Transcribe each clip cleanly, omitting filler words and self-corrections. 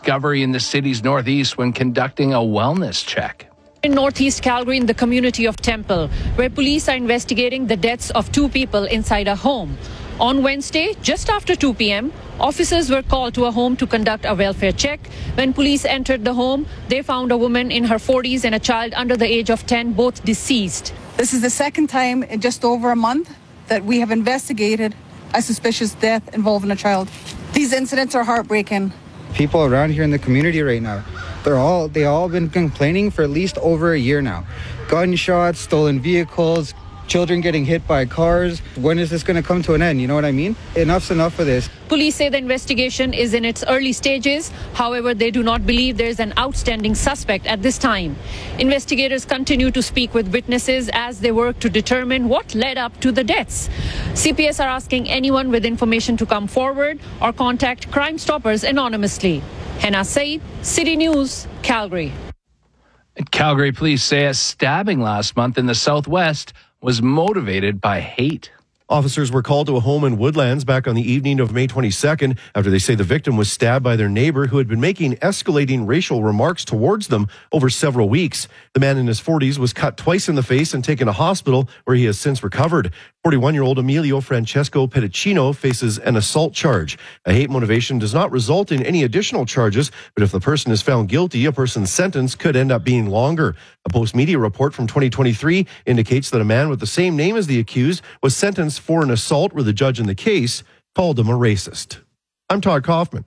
discovery in the city's northeast when conducting a wellness check. In northeast Calgary, in the community of Temple, where police are investigating the deaths of two people inside a home. On Wednesday, just after 2 p.m., officers were called to a home to conduct a welfare check. When police entered the home, they found a woman in her 40s and a child under the age of 10, both deceased. This is the second time in just over a month that we have investigated a suspicious death involving a child. These incidents are heartbreaking. People around here in the community right now, they all been complaining for at least over a year now. Gunshots, stolen vehicles, children getting hit by cars. When is this going to come to an end? You know what I mean? Enough's enough of this. Police say the investigation is in its early stages. However, they do not believe there is an outstanding suspect at this time. Investigators continue to speak with witnesses as they work to determine what led up to the deaths. CPS are asking anyone with information to come forward or contact Crime Stoppers anonymously. Hannah Said, City News, Calgary. Calgary police say a stabbing last month in the southwest was motivated by hate. Officers were called to a home in Woodlands back on the evening of May 22nd after they say the victim was stabbed by their neighbor who had been making escalating racial remarks towards them over several weeks. The man in his 40s was cut twice in the face and taken to hospital where he has since recovered. 41-year-old Emilio Francesco Pedicino faces an assault charge. A hate motivation does not result in any additional charges, but if the person is found guilty, a person's sentence could end up being longer. A Post-Media report from 2023 indicates that a man with the same name as the accused was sentenced for an assault where the judge in the case called him a racist. I'm Todd Kaufman.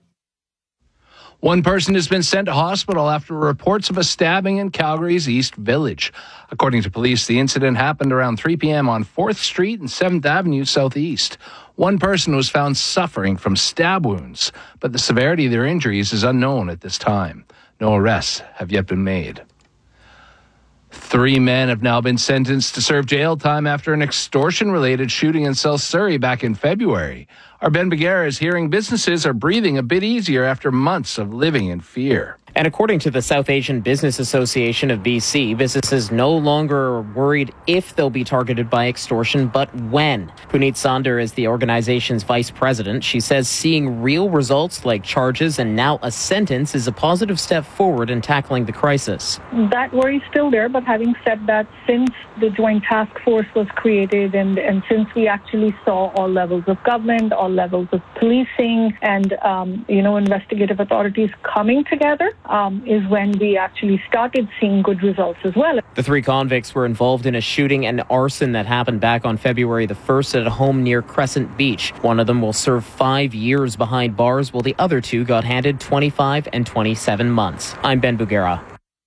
One person has been sent to hospital after reports of a stabbing in Calgary's East Village. According to police, the incident happened around 3 p.m. on 4th Street and 7th Avenue Southeast. One person was found suffering from stab wounds, but the severity of their injuries is unknown at this time. No arrests have yet been made. 3 men have now been sentenced to serve jail time after an extortion-related shooting in South Surrey back in February. Our Ben Beguera is hearing businesses are breathing a bit easier after months of living in fear. And according to the South Asian Business Association of BC, businesses no longer are worried if they'll be targeted by extortion, but when. Puneet Sander is the organization's vice president. She says seeing real results like charges and now a sentence is a positive step forward in tackling the crisis. That worry is still there, but having said that, since the Joint Task Force was created and since we actually saw all levels of government, all levels of policing and, investigative authorities coming together, is when we actually started seeing good results as well. The 3 convicts were involved in a shooting and arson that happened back on February the 1st at a home near Crescent Beach. One of them will serve 5 years behind bars, while the other 2 got handed 25 and 27 months. I'm Ben Beguera.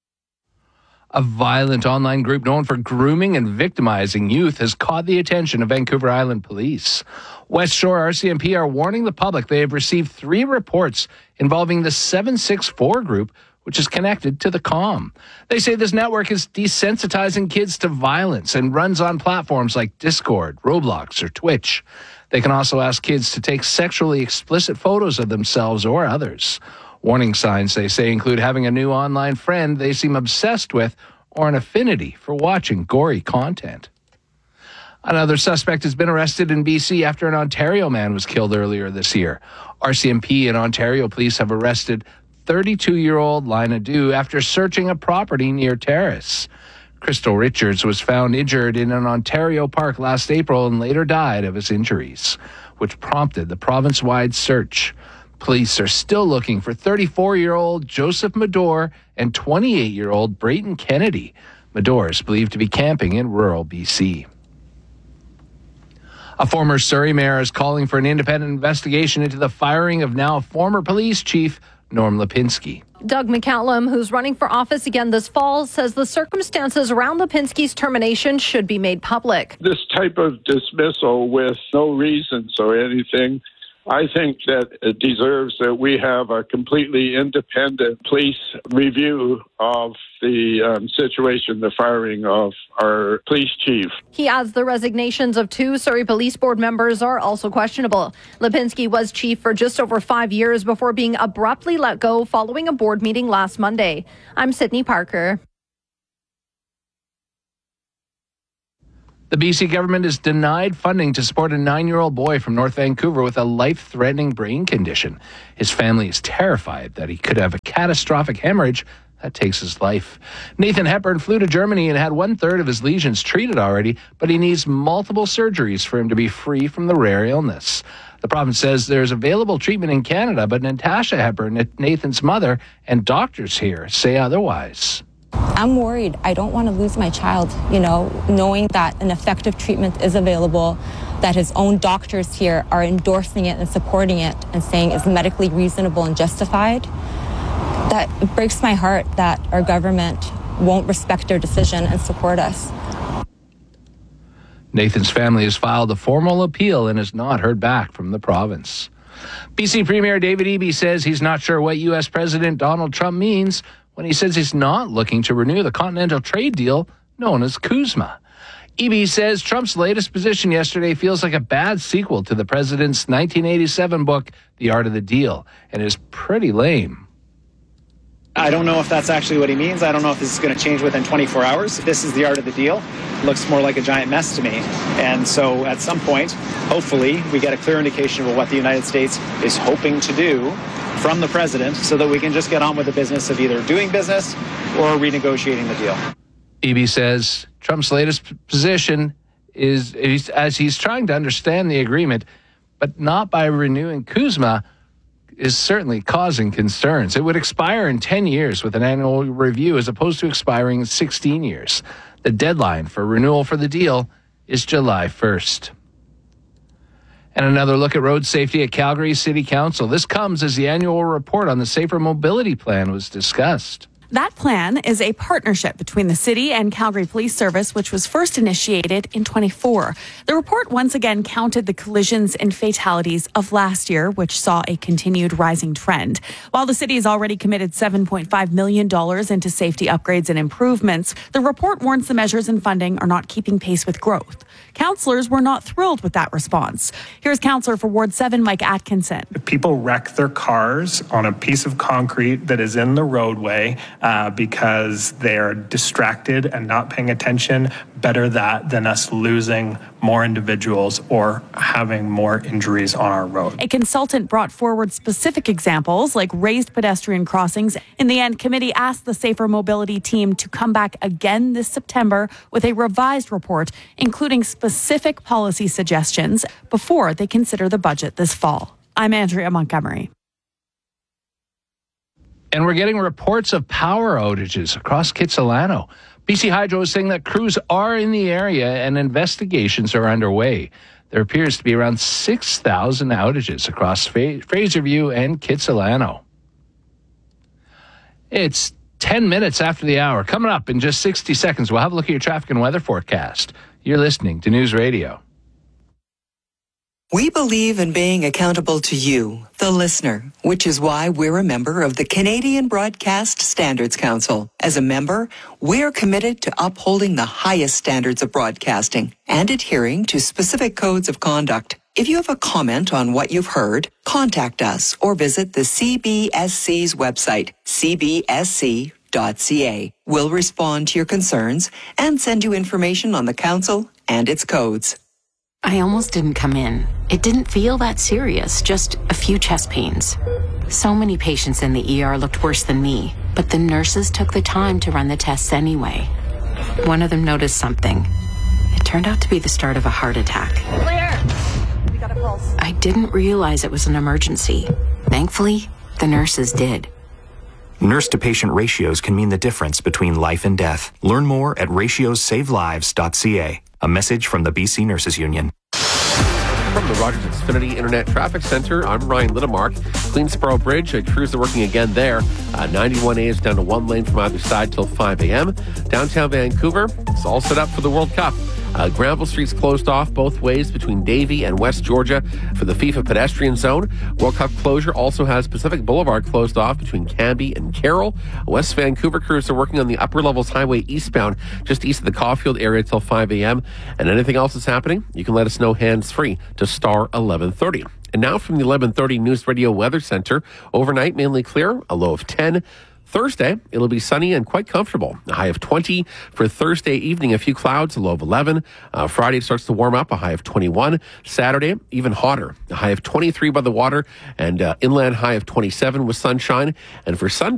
A violent online group known for grooming and victimizing youth has caught the attention of Vancouver Island Police. West Shore RCMP are warning the public they have received 3 reports involving the 764 group, which is connected to the COM. They say this network is desensitizing kids to violence and runs on platforms like Discord, Roblox, or Twitch. They can also ask kids to take sexually explicit photos of themselves or others. Warning signs, they say, include having a new online friend they seem obsessed with or an affinity for watching gory content. Another suspect has been arrested in BC after an Ontario man was killed earlier this year. RCMP and Ontario police have arrested 32-year-old Lina Du after searching a property near Terrace. Crystal Richards was found injured in an Ontario park last April and later died of his injuries, which prompted the province-wide search. Police are still looking for 34-year-old Joseph Madore and 28-year-old Brayton Kennedy. Madore is believed to be camping in rural BC. A former Surrey mayor is calling for an independent investigation into the firing of now former police chief Norm Lipinski. Doug McCallum, who's running for office again this fall, says the circumstances around Lipinski's termination should be made public. This type of dismissal with no reasons or anything, I think that it deserves that we have a completely independent police review of the situation, the firing of our police chief. He adds the resignations of 2 Surrey Police Board members are also questionable. Lipinski was chief for just over 5 years before being abruptly let go following a board meeting last Monday. I'm Sydney Parker. The BC government has denied funding to support a 9-year-old boy from North Vancouver with a life-threatening brain condition. His family is terrified that he could have a catastrophic hemorrhage that takes his life. Nathan Hepburn flew to Germany and had 1/3 of his lesions treated already, but he needs multiple surgeries for him to be free from the rare illness. The province says there's available treatment in Canada, but Natasha Hepburn, Nathan's mother, and doctors here say otherwise. I'm worried. I don't want to lose my child, knowing that an effective treatment is available, that his own doctors here are endorsing it and supporting it and saying it's medically reasonable and justified. That breaks my heart that our government won't respect their decision and support us. Nathan's family has filed a formal appeal and has not heard back from the province. BC Premier David Eby says he's not sure what U.S. President Donald Trump means when he says he's not looking to renew the continental trade deal known as CUSMA. Eby says Trump's latest position yesterday feels like a bad sequel to the president's 1987 book, The Art of the Deal, and is pretty lame. I don't know if that's actually what he means. I don't know if this is going to change within 24 hours. This is the art of the deal. It looks more like a giant mess to me. And so at some point, hopefully, we get a clear indication of what the United States is hoping to do from the president so that we can just get on with the business of either doing business or renegotiating the deal. Eby says Trump's latest position is as he's trying to understand the agreement, but not by renewing CUSMA, is certainly causing concerns. It would expire in 10 years with an annual review as opposed to expiring in 16 years. The deadline for renewal for the deal is July 1st. And another look at road safety at Calgary City Council. This comes as the annual report on the Safer Mobility Plan was discussed. That plan is a partnership between the city and Calgary Police Service, which was first initiated in 2024. The report once again counted the collisions and fatalities of last year, which saw a continued rising trend. While the city has already committed $7.5 million into safety upgrades and improvements, the report warns the measures and funding are not keeping pace with growth. Councillors were not thrilled with that response. Here's Councillor for Ward 7, Mike Atkinson. People wreck their cars on a piece of concrete that is in the roadway because they're distracted and not paying attention. Better that than us losing more individuals or having more injuries on our road. A consultant brought forward specific examples like raised pedestrian crossings. In the end, committee asked the Safer Mobility team to come back again this September with a revised report, including specific policy suggestions before they consider the budget this fall. I'm Andrea Montgomery. And we're getting reports of power outages across Kitsilano. BC Hydro is saying that crews are in the area and investigations are underway. There appears to be around 6,000 outages across Fraserview and Kitsilano. It's 10 minutes after the hour. Coming up in just 60 seconds, we'll have a look at your traffic and weather forecast. You're listening to News Radio. We believe in being accountable to you, the listener, which is why we're a member of the Canadian Broadcast Standards Council. As a member, we're committed to upholding the highest standards of broadcasting and adhering to specific codes of conduct. If you have a comment on what you've heard, contact us or visit the CBSC's website, cbsc.ca. We'll respond to your concerns and send you information on the council and its codes. I almost didn't come in. It didn't feel that serious, just a few chest pains. So many patients in the ER looked worse than me, but the nurses took the time to run the tests anyway. One of them noticed something. It turned out to be the start of a heart attack. Clear! We got a pulse. I didn't realize it was an emergency. Thankfully, the nurses did. Nurse-to-patient ratios can mean the difference between life and death. Learn more at ratiosavelives.ca. A message from the BC Nurses Union. From the Rogers Xfinity Internet Traffic Center, I'm Ryan Littlemark. Queensboro Bridge, crews are working again there. 91A is down to one lane from either side till 5 a.m. Downtown Vancouver, it's all set up for the World Cup. Granville Street's closed off both ways between Davie and West Georgia for the FIFA pedestrian zone. World Cup closure also has Pacific Boulevard closed off between Cambie and Carroll. West Vancouver crews are working on the Upper Levels Highway eastbound, just east of the Caulfield area till 5 a.m. And anything else that's happening, you can let us know hands-free to star 1130. And now from the 1130 News Radio Weather Center, overnight mainly clear, a low of 10. Thursday, it'll be sunny and quite comfortable. A high of 20. For Thursday evening, a few clouds, a low of 11. Friday it starts to warm up, a high of 21. Saturday, even hotter. A high of 23 by the water and inland high of 27 with sunshine. And for Sunday,